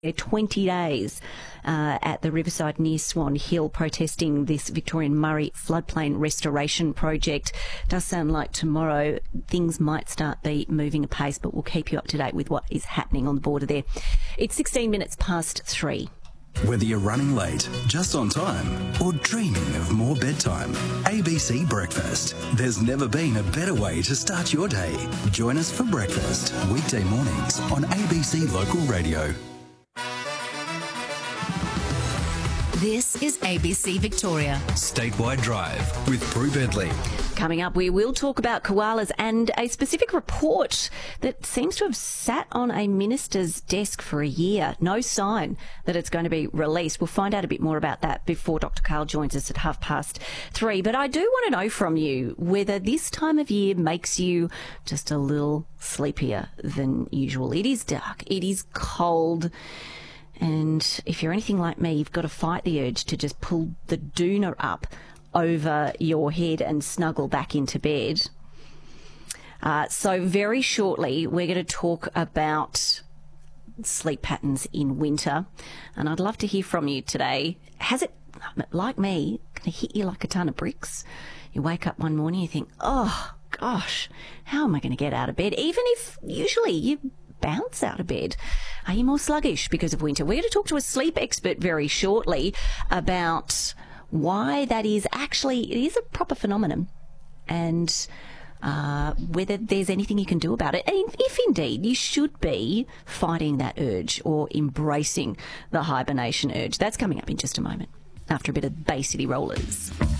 20 days at the Riverside near Swan Hill protesting this Victorian Murray floodplain restoration project. Does sound like tomorrow things might start be moving apace, but we'll keep you up to date with what is happening on the border there. It's 16 minutes past 3. Whether you're running late, just on time, or dreaming of more bedtime, ABC Breakfast. There's never been a better way to start your day. Join us for breakfast, weekday mornings on ABC Local Radio. This is ABC Victoria. Statewide Drive with Prue Bentley. Coming up, we will talk about koalas and a specific report that seems to have sat on a minister's desk for a year. No sign that it's going to be released. We'll find out a bit more about that before Dr. Karl joins us at 3:30. But I do want to know from you whether this time of year makes you just a little sleepier than usual. It is dark. It is cold. And if you're anything like me, you've got to fight the urge to just pull the doona up over your head and snuggle back into bed. So very shortly, we're going to talk about sleep patterns in winter. And I'd love to hear from you today. Has it, like me, going to hit you like a ton of bricks? You wake up one morning, you think, oh, gosh, how am I going to get out of bed? Even if usually you bounce out of bed. Are you more sluggish because of winter? We're going to talk to a sleep expert very shortly about why that is actually, it is a proper phenomenon, and whether there's anything you can do about it, and if indeed you should be fighting that urge or embracing the hibernation urge. That's coming up in just a moment after a bit of Bay City Rollers.